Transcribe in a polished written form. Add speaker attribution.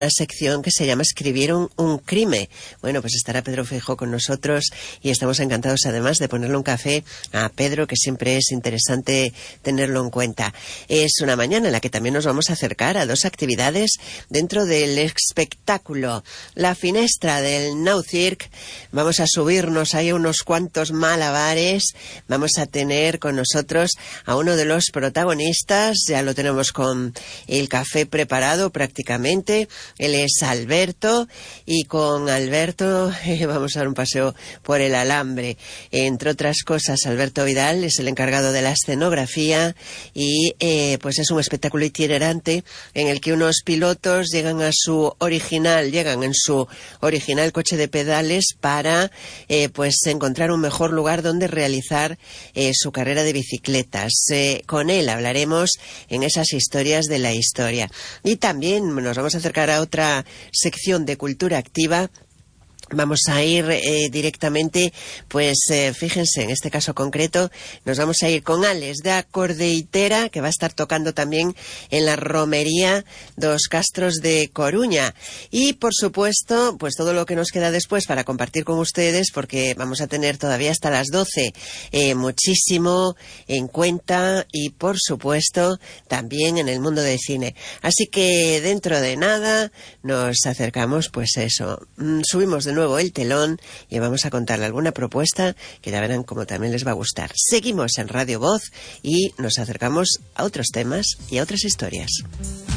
Speaker 1: sección que se llama Escribir un crimen. Bueno, pues estará Pedro Feijóo con nosotros y estamos encantados además de ponerle un café a Pedro, que siempre es interesante tenerlo en cuenta. Es una mañana en la que también nos vamos a acercar a dos actividades dentro del espectáculo. La finestra del Now Circ, vamos a subirnos ahí unos cuantos malabares, vamos a tener con nosotros a uno de los protagonistas, ya lo tenemos con el café preparado prácticamente. Él es Alberto y con Alberto vamos a dar un paseo por el alambre. Entre otras cosas, Alberto Vidal es el encargado de la escenografía y pues es un espectáculo itinerante en el que unos pilotos llegan en su original coche de pedales para pues encontrar un mejor lugar donde realizar su carrera de bicicletas. Con él hablaremos en esas historias de la historia. Y también nos vamos a acercar a otra sección de cultura activa. Vamos a ir directamente, pues fíjense, en este caso concreto, nos vamos a ir con Alex de Acordeitera, que va a estar tocando también en la romería dos Castros de Coruña. Y, por supuesto, pues todo lo que nos queda después para compartir con ustedes, porque vamos a tener todavía hasta las 12 muchísimo en cuenta y, por supuesto, también en el mundo del cine. Así que dentro de nada nos acercamos, pues eso, subimos de nuevo el telón y vamos a contarle alguna propuesta que ya verán como también les va a gustar. Seguimos en Radio Voz y nos acercamos a otros temas y a otras historias.